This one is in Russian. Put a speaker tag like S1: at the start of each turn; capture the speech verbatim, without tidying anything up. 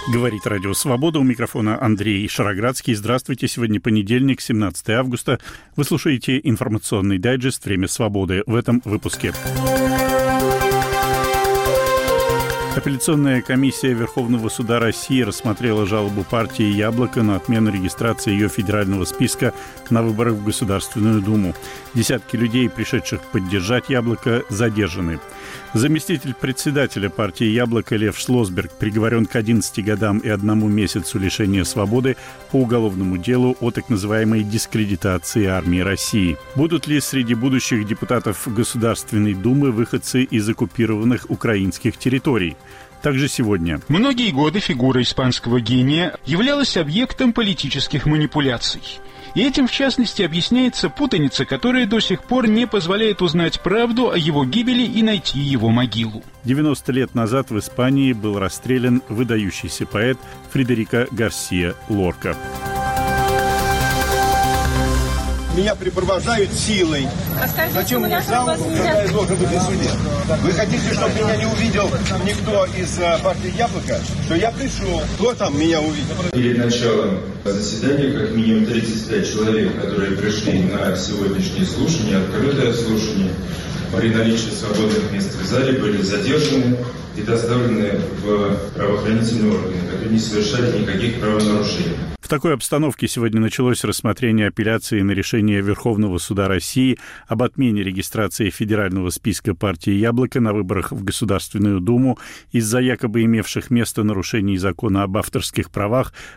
S1: Говорит Радио Свобода. У микрофона Андрей Шароградский. Здравствуйте. Сегодня понедельник, семнадцатое августа. Вы слушаете информационный дайджест «Время свободы». В этом выпуске. Апелляционная комиссия Верховного суда России рассмотрела жалобу партии «Яблоко» на отмену регистрации ее федерального списка на выборах в Государственную Думу. Десятки людей, пришедших поддержать «Яблоко», задержаны. Заместитель председателя партии «Яблоко» Лев Шлосберг приговорен к одиннадцати годам и одному месяцу лишения свободы по уголовному делу о так называемой дискредитации армии России. Будут ли среди будущих депутатов Государственной Думы выходцы из оккупированных украинских территорий? Также сегодня.
S2: Многие годы фигура испанского гения являлась объектом политических манипуляций. И этим, в частности, объясняется путаница, которая до сих пор не позволяет узнать правду о его гибели и найти его могилу.
S1: девяносто лет назад в Испании был расстрелян выдающийся поэт Фредерико Гарсия Лорка.
S3: Меня припровождают силой.
S4: А
S3: Зачем мне зал, когда я должен быть на суде? Вы хотите, чтобы меня не увидел никто из партии «Яблоко»? Что я пришел. Кто там меня увидел?
S5: Перед началом заседания как минимум тридцать пять человек, которые пришли на сегодняшнее слушание, открытое слушание, при наличии свободных мест в зале были задержаны и доставлены в правоохранительные органы, которые не совершали никаких правонарушений.
S1: В такой обстановке сегодня началось рассмотрение апелляции на решение Верховного суда России об отмене регистрации федерального списка партии «Яблоко» на выборах в Государственную Думу из-за якобы имевших место нарушений закона об авторских правах